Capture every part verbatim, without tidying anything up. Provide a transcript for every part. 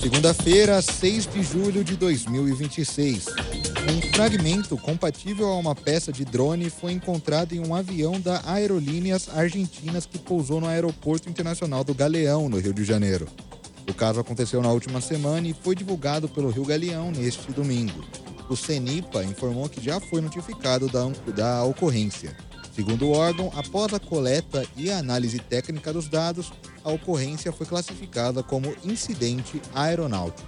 Segunda-feira, seis de julho de dois mil e vinte e seis. Um fragmento compatível a uma peça de drone foi encontrado em um avião da Aerolíneas Argentinas que pousou no Aeroporto Internacional do Galeão, no Rio de Janeiro. O caso aconteceu na última semana e foi divulgado pelo Rio Galeão neste domingo. O CENIPA informou que já foi notificado da, da ocorrência. Segundo o órgão, após a coleta e a análise técnica dos dados, a ocorrência foi classificada como incidente aeronáutico.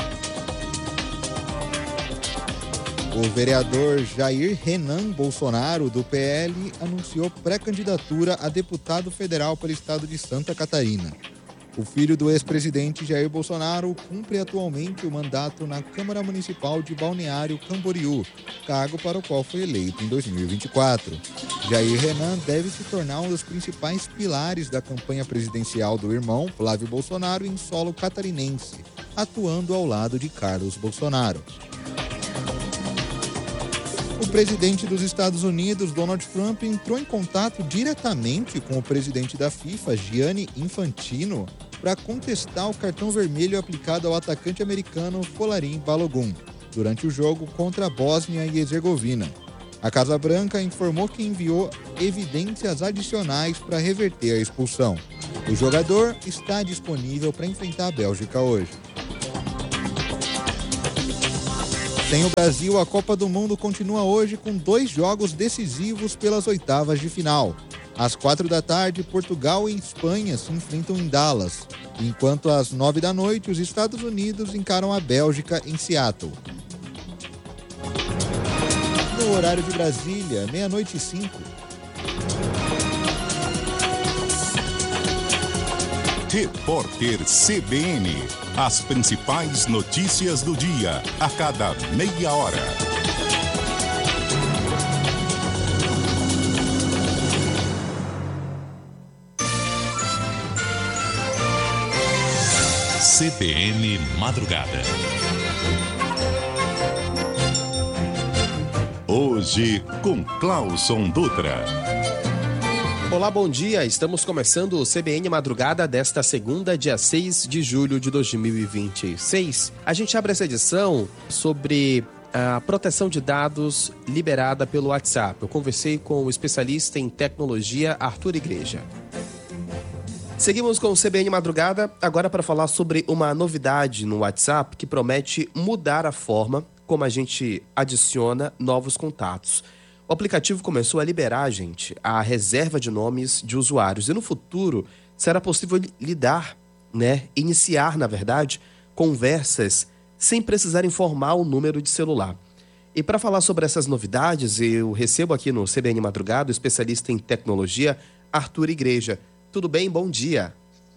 O vereador Jair Renan Bolsonaro, do P L, anunciou pré-candidatura a deputado federal pelo estado de Santa Catarina. O filho do ex-presidente Jair Bolsonaro cumpre atualmente o mandato na Câmara Municipal de Balneário Camboriú, cargo para o qual foi eleito em dois mil e vinte e quatro. Jair Renan deve se tornar um dos principais pilares da campanha presidencial do irmão, Flávio Bolsonaro, em solo catarinense, atuando ao lado de Carlos Bolsonaro. O presidente dos Estados Unidos, Donald Trump, entrou em contato diretamente com o presidente da FIFA, Gianni Infantino, para contestar o cartão vermelho aplicado ao atacante americano Folarin Balogun, durante o jogo contra a Bósnia e Herzegovina. A Casa Branca informou que enviou evidências adicionais para reverter a expulsão. O jogador está disponível para enfrentar a Bélgica hoje. Sem o Brasil, a Copa do Mundo continua hoje com dois jogos decisivos pelas oitavas de final. Às quatro da tarde, Portugal e Espanha se enfrentam em Dallas, enquanto às nove da noite, os Estados Unidos encaram a Bélgica em Seattle. No horário de Brasília, meia-noite e cinco. Repórter C B N. As principais notícias do dia, a cada meia hora. C B N Madrugada. Hoje com Clauson Dutra. Olá, bom dia. Estamos começando o C B N Madrugada desta segunda, dia seis de julho de dois mil e vinte e seis. A gente abre essa edição sobre a proteção de dados liberada pelo WhatsApp. Eu conversei com o especialista em tecnologia, Arthur Igreja. Seguimos com o C B N Madrugada, agora para falar sobre uma novidade no WhatsApp que promete mudar a forma como a gente adiciona novos contatos. O aplicativo começou a liberar, gente, a reserva de nomes de usuários. E no futuro será possível lidar, né, iniciar, na verdade, conversas sem precisar informar o número de celular. E para falar sobre essas novidades, eu recebo aqui no C B N Madrugada o especialista em tecnologia, Arthur Igreja. Tudo bem? Bom dia.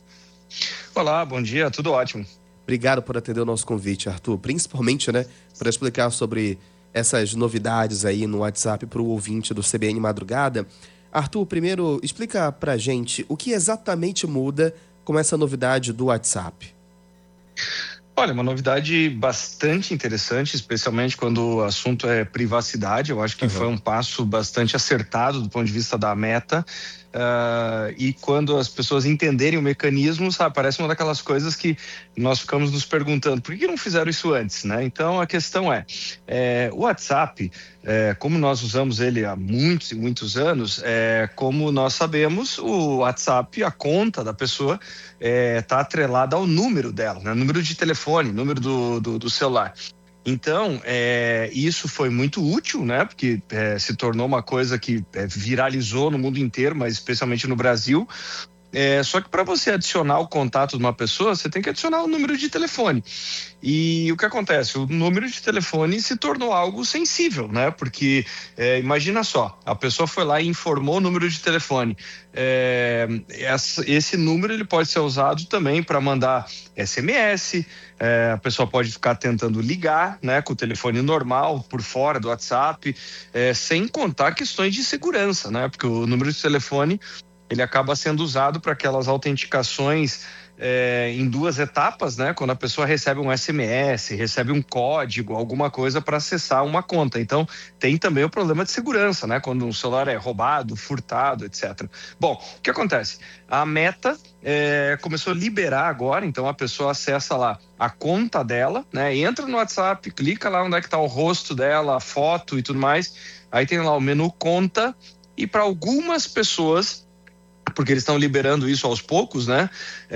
Olá, bom dia, tudo ótimo. Obrigado por atender o nosso convite, Arthur. Principalmente, né, para explicar sobre essas novidades aí no WhatsApp para o ouvinte do C B N Madrugada. Arthur, primeiro, explica pra gente o que exatamente muda com essa novidade do WhatsApp. Olha, uma novidade bastante interessante, especialmente quando o assunto é privacidade. Eu acho que uhum. foi um passo bastante acertado do ponto de vista da Meta. Uh, e quando as pessoas entenderem o mecanismo, sabe, parece uma daquelas coisas que nós ficamos nos perguntando por que não fizeram isso antes, né? Então a questão é, é o WhatsApp, é, como nós usamos ele há muitos e muitos anos, é, como nós sabemos, o WhatsApp, a conta da pessoa está é, atrelada ao número dela, né? Número de telefone, número do, do, do celular. Então, é, isso foi muito útil, né? Porque é, se tornou uma coisa que é, viralizou no mundo inteiro, mas especialmente no Brasil. É, só que para você adicionar o contato de uma pessoa, você tem que adicionar o número de telefone. E o que acontece? O número de telefone se tornou algo sensível, né? Porque é, imagina só, a pessoa foi lá e informou o número de telefone. É, essa, esse número ele pode ser usado também para mandar S M S. É, a pessoa pode ficar tentando ligar, né, com o telefone normal por fora do WhatsApp, é, sem contar questões de segurança, né? Porque o número de telefone ele acaba sendo usado para aquelas autenticações é, em duas etapas, né? Quando a pessoa recebe um S M S, recebe um código, alguma coisa para acessar uma conta. Então, tem também o problema de segurança, né? Quando um celular é roubado, furtado, etcétera. Bom, o que acontece? A Meta é, começou a liberar agora, então a pessoa acessa lá a conta dela, né? Entra no WhatsApp, clica lá onde é que está o rosto dela, a foto e tudo mais. Aí tem lá o menu Conta, e para algumas pessoas, porque eles estão liberando isso aos poucos, né?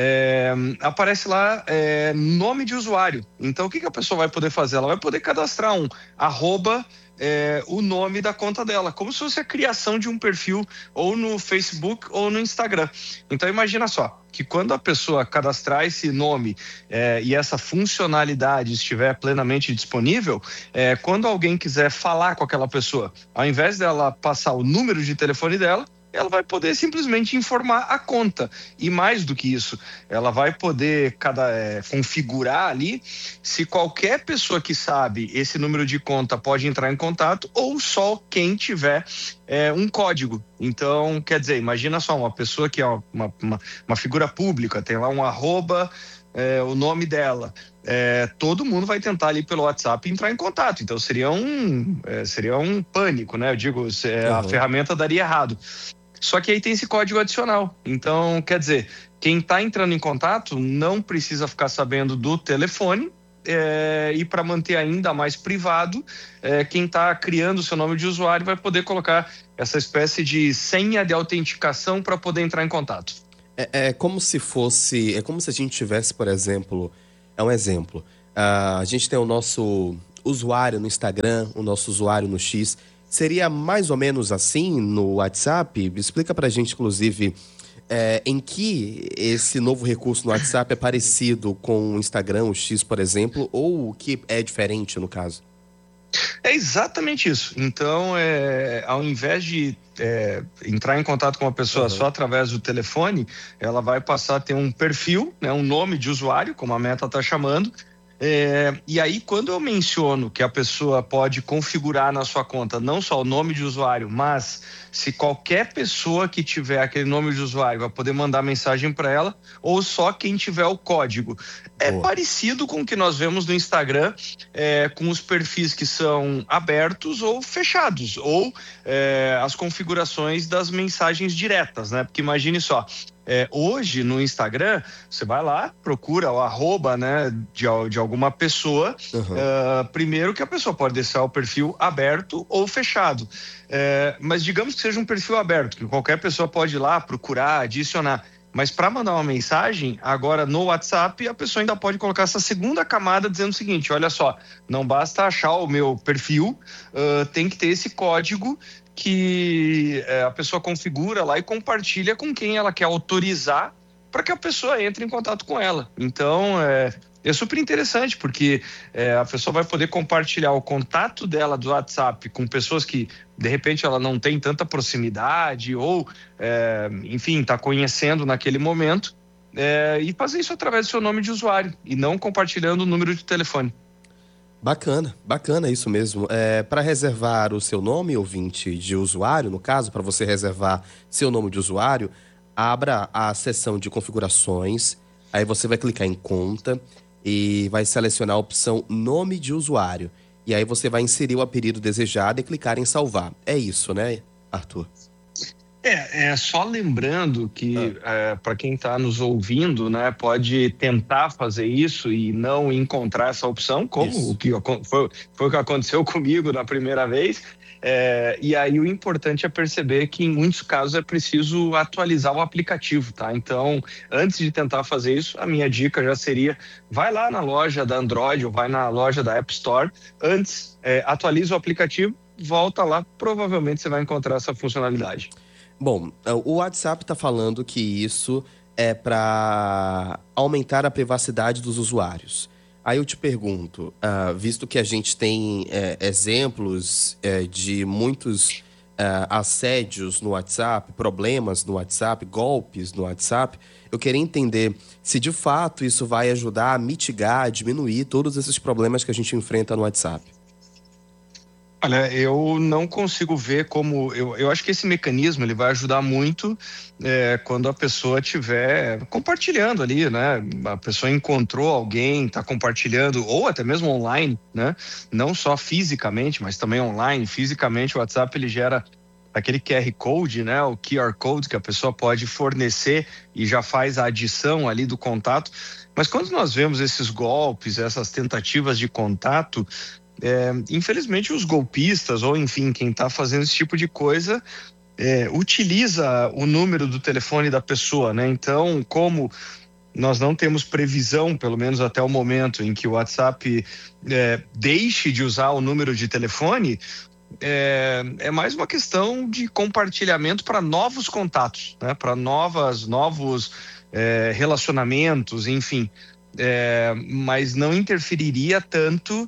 É, aparece lá é, nome de usuário. Então, o que, que a pessoa vai poder fazer? Ela vai poder cadastrar um arroba é, o nome da conta dela, como se fosse a criação de um perfil ou no Facebook ou no Instagram. Então, imagina só, que quando a pessoa cadastrar esse nome é, e essa funcionalidade estiver plenamente disponível, é, quando alguém quiser falar com aquela pessoa, ao invés dela passar o número de telefone dela, ela vai poder simplesmente informar a conta. E mais do que isso, ela vai poder cada, é, configurar ali se qualquer pessoa que sabe esse número de conta pode entrar em contato ou só quem tiver é, um código. Então, quer dizer, imagina só, uma pessoa que é uma, uma, uma figura pública, tem lá um arroba, é, o nome dela. É, todo mundo vai tentar ali pelo WhatsApp entrar em contato. Então, seria um, é, seria um pânico, né? Eu digo, é, uhum. A ferramenta daria errado. Só que aí tem esse código adicional. Então, quer dizer, quem está entrando em contato não precisa ficar sabendo do telefone, é, e para manter ainda mais privado, é, quem está criando o seu nome de usuário vai poder colocar essa espécie de senha de autenticação para poder entrar em contato. É, é como se fosse, é como se a gente tivesse, por exemplo, é um exemplo, uh, a gente tem o nosso usuário no Instagram, o nosso usuário no X. Seria mais ou menos assim no WhatsApp? Explica pra gente, inclusive, é, em que esse novo recurso no WhatsApp é parecido com o Instagram, o X, por exemplo, ou o que é diferente no caso? É exatamente isso. Então, é, ao invés de é, entrar em contato com uma pessoa uhum. só através do telefone, ela vai passar a ter um perfil, né, um nome de usuário, como a Meta está chamando. É, e aí, quando eu menciono que a pessoa pode configurar na sua conta não só o nome de usuário, mas se qualquer pessoa que tiver aquele nome de usuário vai poder mandar mensagem para ela, ou só quem tiver o código. É Boa. Parecido com o que nós vemos no Instagram, é, com os perfis que são abertos ou fechados, ou é, as configurações das mensagens diretas, né? Porque imagine só, É, hoje no Instagram, você vai lá, procura o arroba, né, de, de alguma pessoa, uhum. uh, primeiro que a pessoa pode deixar o perfil aberto ou fechado, é, mas digamos que seja um perfil aberto, que qualquer pessoa pode ir lá procurar, adicionar, mas para mandar uma mensagem, agora no WhatsApp, a pessoa ainda pode colocar essa segunda camada dizendo o seguinte, olha só, não basta achar o meu perfil, uh, tem que ter esse código que é, a pessoa configura lá e compartilha com quem ela quer autorizar para que a pessoa entre em contato com ela. Então, é, é super interessante, porque é, a pessoa vai poder compartilhar o contato dela do WhatsApp com pessoas que, de repente, ela não tem tanta proximidade ou, é, enfim, está conhecendo naquele momento, é, e fazer isso através do seu nome de usuário e não compartilhando o número de telefone. Bacana, bacana isso mesmo. É, para reservar o seu nome, ouvinte, de usuário, no caso, para você reservar seu nome de usuário, abra a seção de configurações, aí você vai clicar em conta e vai selecionar a opção nome de usuário. E aí você vai inserir o apelido desejado e clicar em salvar. É isso, né, Arthur? É, é só lembrando que ah. é, para quem está nos ouvindo, né, pode tentar fazer isso e não encontrar essa opção, como o que foi, foi o que aconteceu comigo na primeira vez. É, e aí o importante é perceber que em muitos casos é preciso atualizar o aplicativo, tá? Então, antes de tentar fazer isso, a minha dica já seria, vai lá na loja da Android ou vai na loja da App Store, antes é, atualiza o aplicativo, volta lá, provavelmente você vai encontrar essa funcionalidade. Bom, o WhatsApp está falando que isso é para aumentar a privacidade dos usuários. Aí eu te pergunto, uh, visto que a gente tem é, exemplos é, de muitos é, assédios no WhatsApp, problemas no WhatsApp, golpes no WhatsApp, eu queria entender se de fato isso vai ajudar a mitigar, a diminuir todos esses problemas que a gente enfrenta no WhatsApp. Olha, eu não consigo ver como... Eu, eu acho que esse mecanismo ele vai ajudar muito é, quando a pessoa estiver compartilhando ali, né? A pessoa encontrou alguém, está compartilhando, ou até mesmo online, né? Não só fisicamente, mas também online. Fisicamente, o WhatsApp ele gera aquele Q R Code, né? O Q R Code que a pessoa pode fornecer e já faz a adição ali do contato. Mas quando nós vemos esses golpes, essas tentativas de contato... É, infelizmente os golpistas ou enfim quem está fazendo esse tipo de coisa é, utiliza o número do telefone da pessoa, né? Então, como nós não temos previsão, pelo menos até o momento em que o WhatsApp é, deixe de usar o número de telefone, é, é mais uma questão de compartilhamento para novos contatos, né? Para novas novos é, relacionamentos, enfim, é, mas não interferiria tanto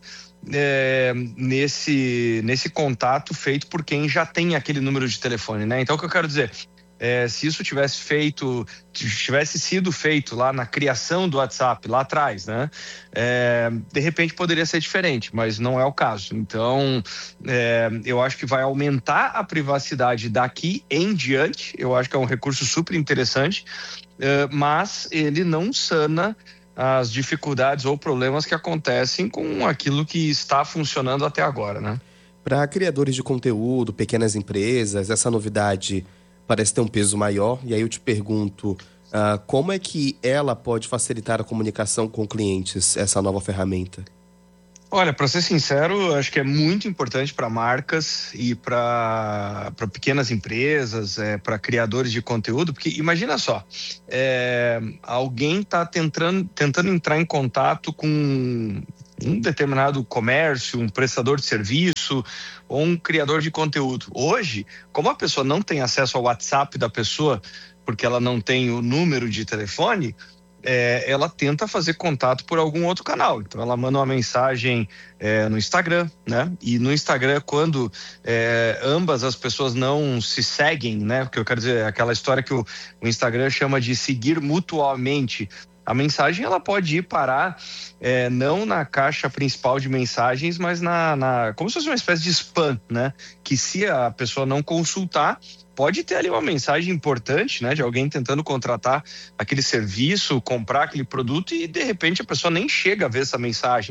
É, nesse, nesse contato feito por quem já tem aquele número de telefone, né? Então, o que eu quero dizer, é, se isso tivesse feito, tivesse sido feito lá na criação do WhatsApp, lá atrás, né? É, de repente poderia ser diferente, mas não é o caso. Então, é, eu acho que vai aumentar a privacidade daqui em diante. Eu acho que é um recurso super interessante, é, mas ele não sana as dificuldades ou problemas que acontecem com aquilo que está funcionando até agora, né? Para criadores de conteúdo, pequenas empresas, essa novidade parece ter um peso maior. E aí eu te pergunto, uh, como é que ela pode facilitar a comunicação com clientes, essa nova ferramenta? Olha, para ser sincero, acho que é muito importante para marcas e para pequenas empresas, é, para criadores de conteúdo, porque imagina só, é, alguém está tentando, tentando entrar em contato com um determinado comércio, um prestador de serviço ou um criador de conteúdo. Hoje, como a pessoa não tem acesso ao WhatsApp da pessoa, porque ela não tem o número de telefone, É, ela tenta fazer contato por algum outro canal. Então ela manda uma mensagem é, no Instagram, né? E no Instagram, quando é, ambas as pessoas não se seguem, né? Porque eu quero dizer, aquela história que o, o Instagram chama de seguir mutuamente. A mensagem ela pode ir parar é, não na caixa principal de mensagens, mas na, na como se fosse uma espécie de spam, né? Que se a pessoa não consultar, pode ter ali uma mensagem importante, né, de alguém tentando contratar aquele serviço, comprar aquele produto e de repente a pessoa nem chega a ver essa mensagem.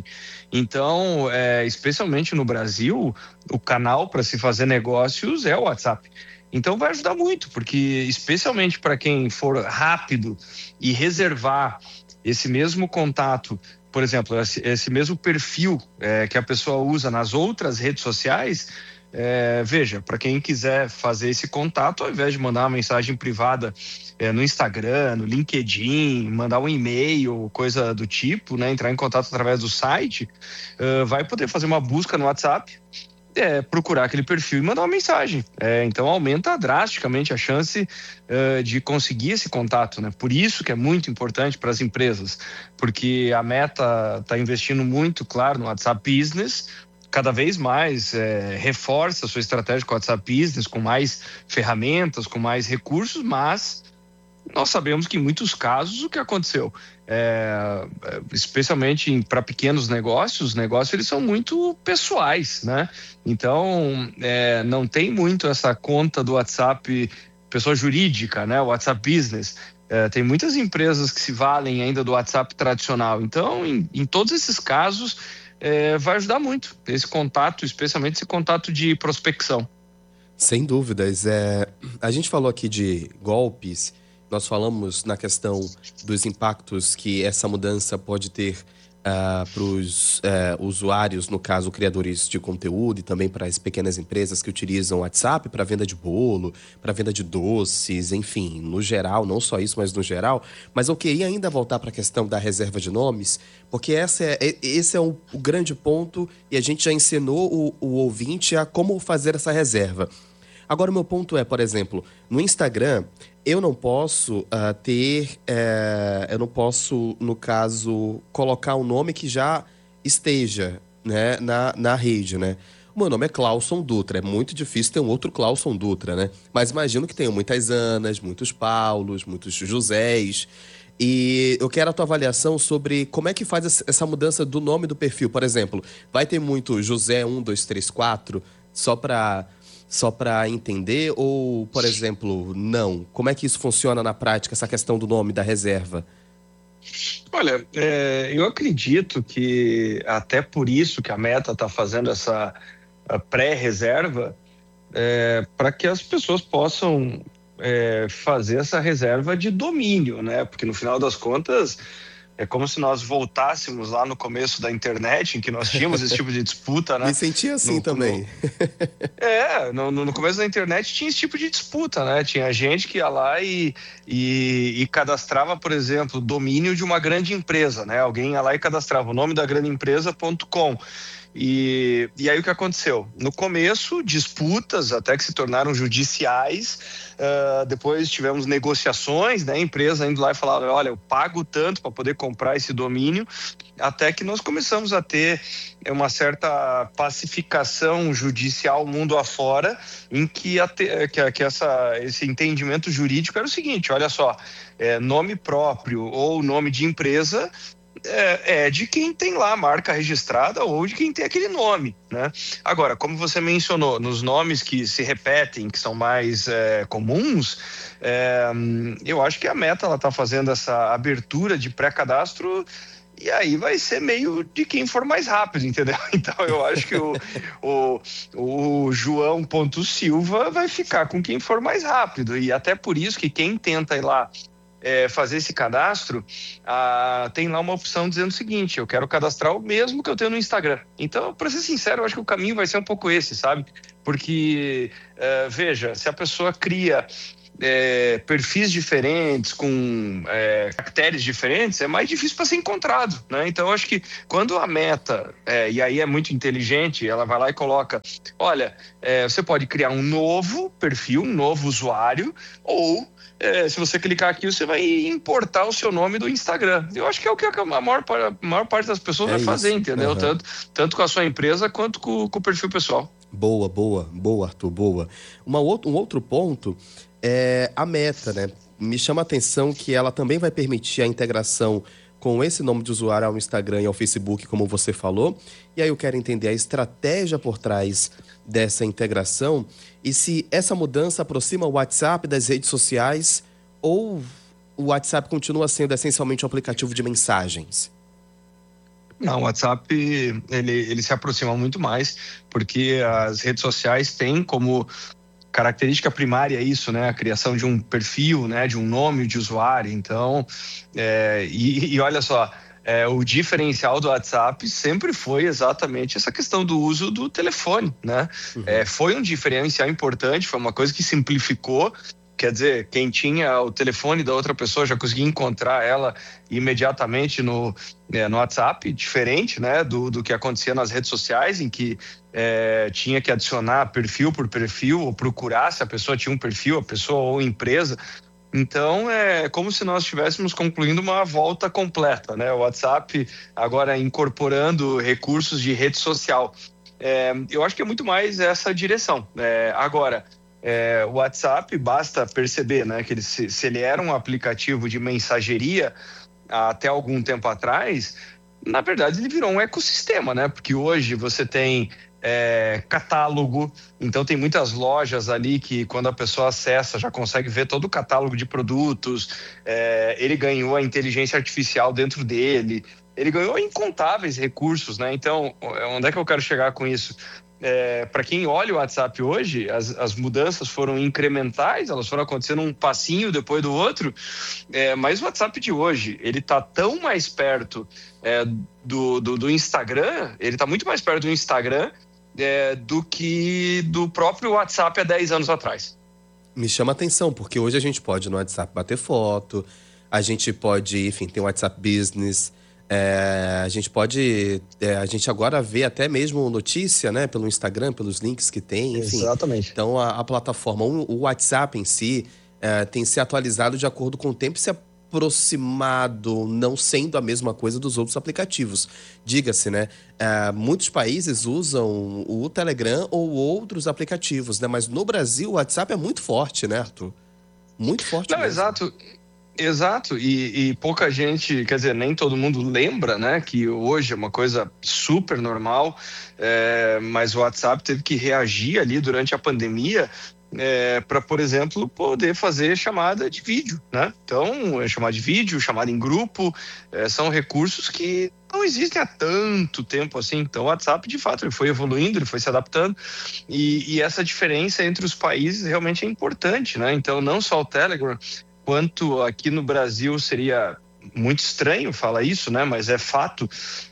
Então, é, especialmente no Brasil, o canal para se fazer negócios é o WhatsApp. Então vai ajudar muito, porque especialmente para quem for rápido e reservar esse mesmo contato, por exemplo, esse, esse mesmo perfil é, que a pessoa usa nas outras redes sociais. É, veja, para quem quiser fazer esse contato, ao invés de mandar uma mensagem privada é, no Instagram, no LinkedIn, mandar um e-mail, coisa do tipo, né, entrar em contato através do site, uh, vai poder fazer uma busca no WhatsApp, é, procurar aquele perfil e mandar uma mensagem. É, então aumenta drasticamente a chance uh, de conseguir esse contato, né? Por isso que é muito importante para as empresas, porque a Meta está investindo muito, claro, no WhatsApp Business, cada vez mais é, reforça a sua estratégia com o WhatsApp Business, com mais ferramentas, com mais recursos, mas nós sabemos que em muitos casos o que aconteceu, é, especialmente para pequenos negócios, os negócios eles são muito pessoais, né? Então, é, não tem muito essa conta do WhatsApp pessoa jurídica, né? O WhatsApp Business. É, tem muitas empresas que se valem ainda do WhatsApp tradicional. Então, em, em todos esses casos, É, vai ajudar muito esse contato, especialmente esse contato de prospecção. Sem dúvidas. É, a gente falou aqui de golpes, nós falamos na questão dos impactos que essa mudança pode ter uh, para os uh, usuários, no caso, criadores de conteúdo, e também para as pequenas empresas que utilizam o WhatsApp para venda de bolo, para venda de doces, enfim, no geral, não só isso, mas no geral. Mas eu queria ainda voltar para a questão da reserva de nomes, porque essa é, esse é o, o grande ponto e a gente já ensinou o, o ouvinte a como fazer essa reserva. Agora, o meu ponto é, por exemplo, no Instagram, eu não posso uh, ter, é, eu não posso, no caso, colocar um nome que já esteja, né, na, na rede, né? O meu nome é Clauson Dutra, é muito difícil ter um outro Clauson Dutra, né? Mas imagino que tenham muitas Anas, muitos Paulos, muitos Josés. E eu quero a tua avaliação sobre como é que faz essa mudança do nome do perfil. Por exemplo, vai ter muito José um dois três quatro só para só para entender? Ou, por exemplo, não? Como é que isso funciona na prática, essa questão do nome da reserva? Olha, é, eu acredito que até por isso que a Meta está fazendo essa pré-reserva, é, para que as pessoas possam é, fazer essa reserva de domínio, né? Porque no final das contas é como se nós voltássemos lá no começo da internet, em que nós tínhamos esse tipo de disputa, né? Me senti assim no, também. No, é, no, no começo da internet tinha esse tipo de disputa, né? Tinha gente que ia lá e, e, e cadastrava, por exemplo, domínio de uma grande empresa, né? Alguém ia lá e cadastrava o nome da grande empresa ponto com. E, e aí o que aconteceu? No começo, disputas até que se tornaram judiciais, uh, depois tivemos negociações, né? A empresa indo lá e falando, olha, eu pago tanto para poder comprar esse domínio, até que nós começamos a ter uma certa pacificação judicial mundo afora, em que, a te, que, que essa, esse entendimento jurídico era o seguinte, olha só, é, nome próprio ou nome de empresa É, é de quem tem lá a marca registrada ou de quem tem aquele nome, né? Agora, como você mencionou, nos nomes que se repetem, que são mais é, comuns, é, eu acho que a Meta ela está fazendo essa abertura de pré-cadastro e aí vai ser meio de quem for mais rápido, entendeu? Então eu acho que o, o, o João Ponto Silva vai ficar com quem for mais rápido e até por isso que quem tenta ir lá É, fazer esse cadastro, ah, tem lá uma opção dizendo o seguinte, eu quero cadastrar o mesmo que eu tenho no Instagram. Então, para ser sincero, eu acho que o caminho vai ser um pouco esse, sabe? Porque, é, veja, se a pessoa cria é, perfis diferentes, com é, caracteres diferentes, é mais difícil para ser encontrado, né? Então, eu acho que quando a Meta, é, e aí é muito inteligente, ela vai lá e coloca, olha, é, você pode criar um novo perfil, um novo usuário, ou É, se você clicar aqui, você vai importar o seu nome do Instagram. Eu acho que é o que a maior, a maior parte das pessoas é vai isso. fazer, entendeu? Uhum. Tanto, tanto com a sua empresa quanto com, com o perfil pessoal. Boa, boa, boa, Arthur, boa. Uma outro, um outro ponto é a Meta, né? Me chama a atenção que ela também vai permitir a integração com esse nome de usuário ao Instagram e ao Facebook, como você falou. E aí eu quero entender a estratégia por trás dessa integração e se essa mudança aproxima o WhatsApp das redes sociais ou o WhatsApp continua sendo essencialmente um aplicativo de mensagens? Não, o WhatsApp ele, ele se aproxima muito mais porque as redes sociais têm como característica primária isso, né? A criação de um perfil, né? De um nome de usuário. Então, é, e, e olha só, É, o diferencial do WhatsApp sempre foi exatamente essa questão do uso do telefone, né? Uhum. É, foi um diferencial importante, foi uma coisa que simplificou, quer dizer, quem tinha o telefone da outra pessoa já conseguia encontrar ela imediatamente no, é, no WhatsApp, diferente, né, do, do que acontecia nas redes sociais, em que é, tinha que adicionar perfil por perfil, ou procurar se a pessoa tinha um perfil, a pessoa ou a empresa. Então, é como se nós estivéssemos concluindo uma volta completa, né? O WhatsApp agora incorporando recursos de rede social. É, eu acho que é muito mais essa direção. É, agora, é, o WhatsApp, basta perceber, né, que ele, se, se ele era um aplicativo de mensageria até algum tempo atrás, na verdade ele virou um ecossistema, né? Porque hoje você tem É, catálogo, então tem muitas lojas ali que quando a pessoa acessa já consegue ver todo o catálogo de produtos, é, ele ganhou a inteligência artificial dentro dele, ele ganhou incontáveis recursos, né? Então, onde é que eu quero chegar com isso? É, para quem olha o WhatsApp hoje, as, as mudanças foram incrementais, elas foram acontecendo um passinho depois do outro, é, mas o WhatsApp de hoje, ele está tão mais perto é, do, do, do Instagram, ele está muito mais perto do Instagram É, do que do próprio WhatsApp há dez anos atrás. Me chama a atenção, porque hoje a gente pode no WhatsApp bater foto, a gente pode, enfim, tem o WhatsApp Business, é, a gente pode, é, a gente agora vê até mesmo notícia, né, pelo Instagram, pelos links que tem, enfim. Exatamente. Então a, a plataforma, o, o WhatsApp em si, é, tem se atualizado de acordo com o tempo e se aproximado, não sendo a mesma coisa dos outros aplicativos. Diga-se, né? É, muitos países usam o Telegram ou outros aplicativos, né? Mas no Brasil o WhatsApp é muito forte, né, Arthur? Muito forte Não, mesmo. Exato. Exato, e, e pouca gente, quer dizer, nem todo mundo lembra, né, que hoje é uma coisa super normal, é, mas o WhatsApp teve que reagir ali durante a pandemia é, para, por exemplo, poder fazer chamada de vídeo, né? Então, é chamada de vídeo, chamada em grupo, é, são recursos que não existem há tanto tempo assim. Então, o WhatsApp, de fato, ele foi evoluindo, ele foi se adaptando, e, e essa diferença entre os países realmente é importante, né? Então, não só o Telegram, quanto aqui no Brasil seria muito estranho falar isso, né? Mas é fato.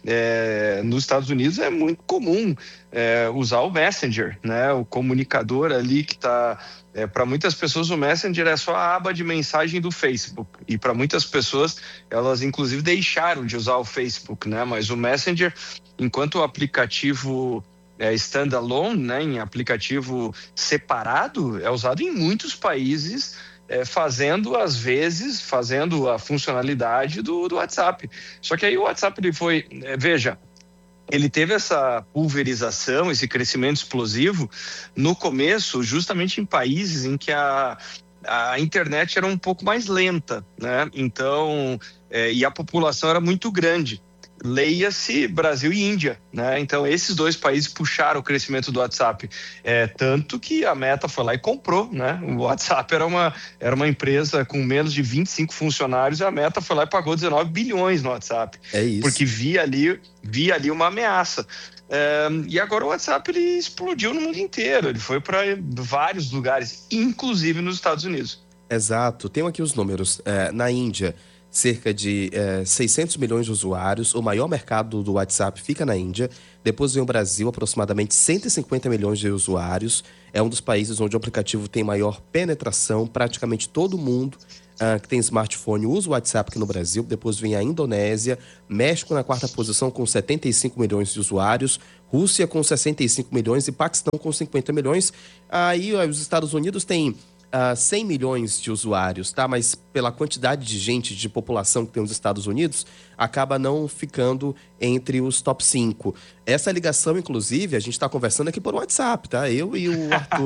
É, nos Estados Unidos é muito comum é, usar o Messenger, né? O comunicador ali que está... É, para muitas pessoas o Messenger é só a aba de mensagem do Facebook, e para muitas pessoas elas inclusive deixaram de usar o Facebook, né? Mas o Messenger, enquanto o aplicativo é, standalone, né? Em aplicativo separado, é usado em muitos países, É, fazendo, às vezes, fazendo a funcionalidade do, do WhatsApp. Só que aí o WhatsApp, ele foi, é, veja, ele teve essa pulverização, esse crescimento explosivo no começo, justamente em países em que a, a internet era um pouco mais lenta, né? Então, é, e a população era muito grande. Leia-se Brasil e Índia, né? Então esses dois países puxaram o crescimento do WhatsApp, é, tanto que a Meta foi lá e comprou, né? O WhatsApp era uma, era uma empresa com menos de vinte e cinco funcionários, e a Meta foi lá e pagou dezenove bilhões no WhatsApp, é isso. Porque via ali, via ali uma ameaça. É, e agora o WhatsApp ele explodiu no mundo inteiro, ele foi para vários lugares, inclusive nos Estados Unidos. Exato, tenho aqui os números. É, na Índia, cerca de é, seiscentos milhões de usuários. O maior mercado do WhatsApp fica na Índia. Depois vem o Brasil, aproximadamente cento e cinquenta milhões de usuários. É um dos países onde o aplicativo tem maior penetração. Praticamente todo mundo uh, que tem smartphone usa o WhatsApp aqui no Brasil. Depois vem a Indonésia. México na quarta posição com setenta e cinco milhões de usuários. Rússia com sessenta e cinco milhões e Paquistão com cinquenta milhões. Aí os Estados Unidos têm Uh, cem milhões de usuários, tá? Mas pela quantidade de gente, de população que tem nos Estados Unidos, acaba não ficando entre os top cinco. Essa ligação, inclusive, a gente está conversando aqui por WhatsApp, tá? Eu e o Arthur.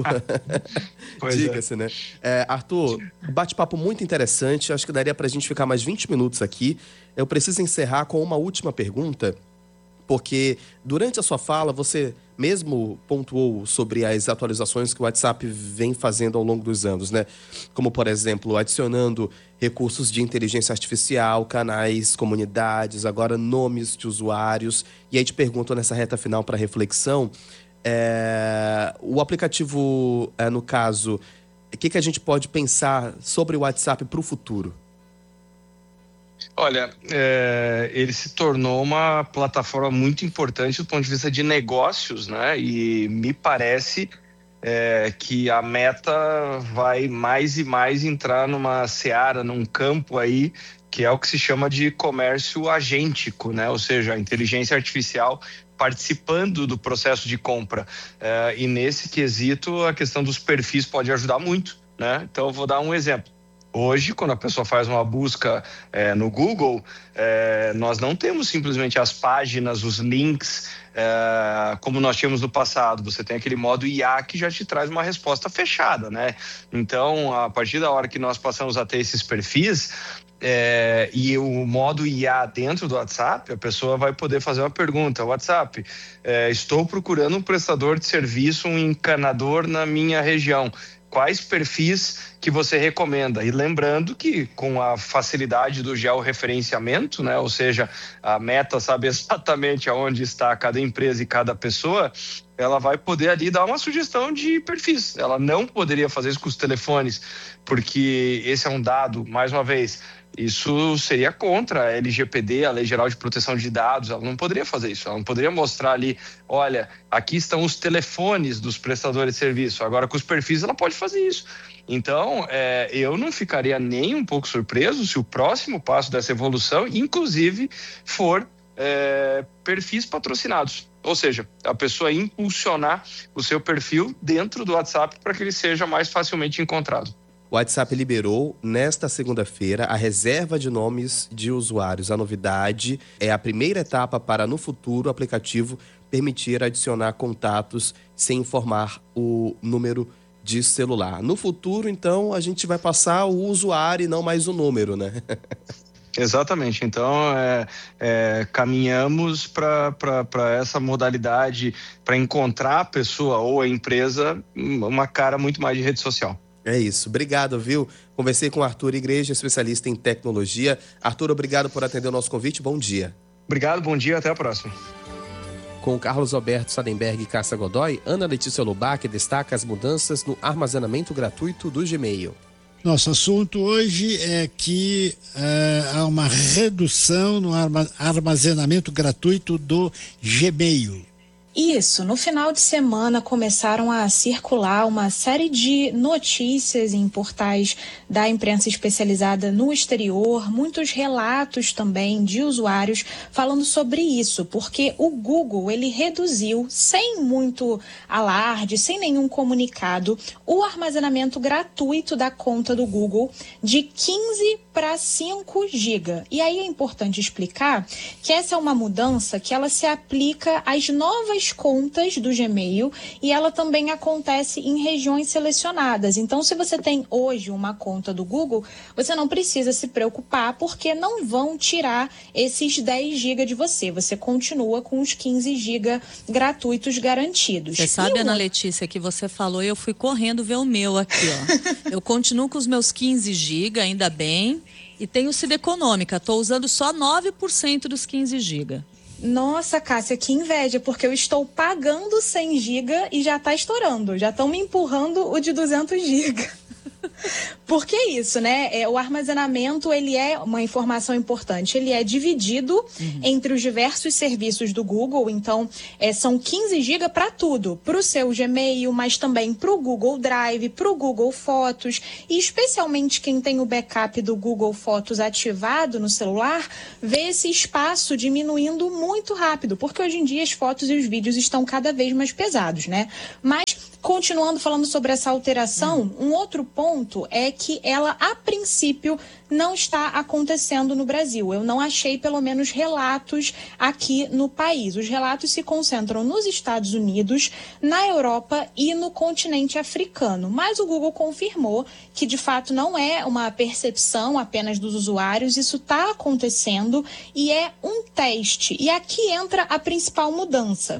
Diga-se, é. né? É, Arthur, bate-papo muito interessante. Acho que daria pra gente ficar mais vinte minutos aqui. Eu preciso encerrar com uma última pergunta, porque durante a sua fala você mesmo pontuou sobre as atualizações que o WhatsApp vem fazendo ao longo dos anos, né? Como, por exemplo, adicionando recursos de inteligência artificial, canais, comunidades, agora nomes de usuários. E aí te pergunto nessa reta final para reflexão, é, o aplicativo, é, no caso, o que, que a gente pode pensar sobre o WhatsApp para o futuro? Olha, é, ele se tornou uma plataforma muito importante do ponto de vista de negócios, né? E me parece é, que a Meta vai mais e mais entrar numa seara, num campo aí, que é o que se chama de comércio agêntico, né? Ou seja, a inteligência artificial participando do processo de compra. É, e nesse quesito, a questão dos perfis pode ajudar muito, né? Então, eu vou dar um exemplo. Hoje, quando a pessoa faz uma busca é, no Google, é, nós não temos simplesmente as páginas, os links, é, como nós tínhamos no passado. Você tem aquele modo I A que já te traz uma resposta fechada, né? Então, a partir da hora que nós passamos a ter esses perfis, é, e o modo I A dentro do WhatsApp, a pessoa vai poder fazer uma pergunta. WhatsApp, é, estou procurando um prestador de serviço, um encanador na minha região. Quais perfis que você recomenda? E lembrando que com a facilidade do georreferenciamento, né? Ou seja, a Meta sabe exatamente aonde está cada empresa e cada pessoa, ela vai poder ali dar uma sugestão de perfis. Ela não poderia fazer isso com os telefones, porque esse é um dado, mais uma vez, isso seria contra a L G P D, a Lei Geral de Proteção de Dados. Ela não poderia fazer isso, ela não poderia mostrar ali, olha, aqui estão os telefones dos prestadores de serviço. Agora, com os perfis, ela pode fazer isso. Então, é, eu não ficaria nem um pouco surpreso se o próximo passo dessa evolução, inclusive, for é, perfis patrocinados. Ou seja, a pessoa impulsionar o seu perfil dentro do WhatsApp para que ele seja mais facilmente encontrado. O WhatsApp liberou, nesta segunda-feira, a reserva de nomes de usuários. A novidade é a primeira etapa para, no futuro, o aplicativo permitir adicionar contatos sem informar o número de celular. No futuro, então, a gente vai passar o usuário e não mais o número, né? Exatamente. Então, é, é, caminhamos para essa modalidade, para encontrar a pessoa ou a empresa uma cara muito mais de rede social. É isso. Obrigado, viu? Conversei com o Arthur Igreja, especialista em tecnologia. Arthur, obrigado por atender o nosso convite. Bom dia. Obrigado, bom dia, até a próxima. Com Carlos Alberto Sadenberg e Cássia Godoy, Ana Letícia Lubac destaca as mudanças no armazenamento gratuito do Gmail. Nosso assunto hoje é que uh, há uma redução no arma- armazenamento gratuito do Gmail. Isso, no final de semana começaram a circular uma série de notícias em portais da imprensa especializada no exterior, muitos relatos também de usuários falando sobre isso, porque o Google, ele reduziu, sem muito alarde, sem nenhum comunicado, o armazenamento gratuito da conta do Google de quinze para cinco gigas. E aí é importante explicar que essa é uma mudança que ela se aplica às novas contas do Gmail e ela também acontece em regiões selecionadas. Então, se você tem hoje uma conta do Google, você não precisa se preocupar porque não vão tirar esses dez gigas de você. Você continua com os quinze gigas gratuitos garantidos. Você sabe, e Ana o... Letícia, que você falou e eu fui correndo ver o meu aqui, ó. Eu continuo com os meus quinze gigas, ainda bem, e tenho sido econômica. Estou usando só nove por cento dos quinze gigas. Nossa, Cássia, que inveja, porque eu estou pagando cem gigas e já está estourando. Já estão me empurrando o de duzentos gigas. Por que isso, né? É, o armazenamento, ele é uma informação importante. Ele é dividido uhum. entre os diversos serviços do Google. Então, é, são quinze gigas para tudo. Para o seu Gmail, mas também para o Google Drive, para o Google Fotos. E especialmente quem tem o backup do Google Fotos ativado no celular, vê esse espaço diminuindo muito rápido. Porque hoje em dia as fotos e os vídeos estão cada vez mais pesados, né? Mas, continuando falando sobre essa alteração, um outro ponto é que ela, a princípio, não está acontecendo no Brasil. Eu não achei, pelo menos, relatos aqui no país. Os relatos se concentram nos Estados Unidos, na Europa e no continente africano. Mas o Google confirmou que, de fato, não é uma percepção apenas dos usuários. Isso está acontecendo e é um teste. E aqui entra a principal mudança.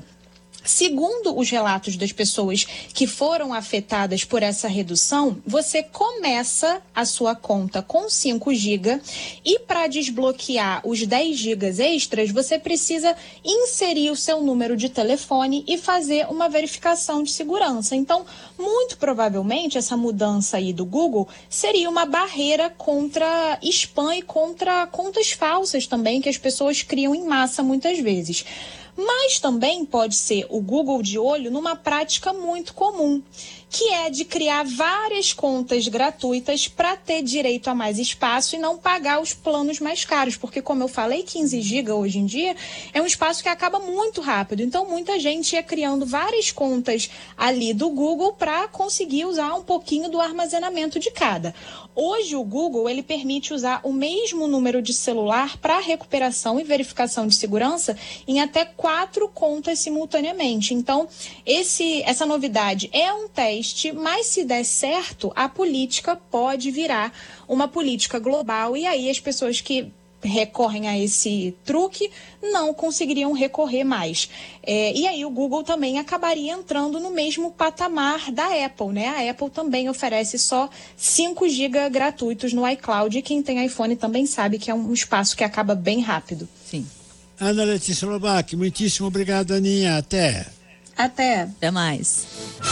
Segundo os relatos das pessoas que foram afetadas por essa redução, você começa a sua conta com cinco gigas e para desbloquear os dez gigas extras, você precisa inserir o seu número de telefone e fazer uma verificação de segurança. Então, muito provavelmente, essa mudança aí do Google seria uma barreira contra spam e contra contas falsas também, que as pessoas criam em massa muitas vezes. Mas também pode ser o Google de olho numa prática muito comum, que é de criar várias contas gratuitas para ter direito a mais espaço e não pagar os planos mais caros, porque como eu falei, quinze gigas hoje em dia é um espaço que acaba muito rápido, então muita gente ia criando várias contas ali do Google para conseguir usar um pouquinho do armazenamento de cada. Hoje o Google, ele permite usar o mesmo número de celular para recuperação e verificação de segurança em até quatro contas simultaneamente. Então, esse, essa novidade é um teste, mas se der certo, a política pode virar uma política global e aí as pessoas que recorrem a esse truque não conseguiriam recorrer mais. É, e aí o Google também acabaria entrando no mesmo patamar da Apple, né? A Apple também oferece só cinco gigas gratuitos no iCloud e quem tem iPhone também sabe que é um espaço que acaba bem rápido. Sim. Ana Letícia Lobac, muitíssimo obrigado, Aninha. Até. Até. Até mais.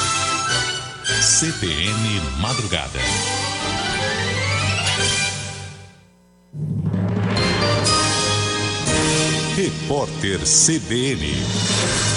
C B N Madrugada. Repórter C B N.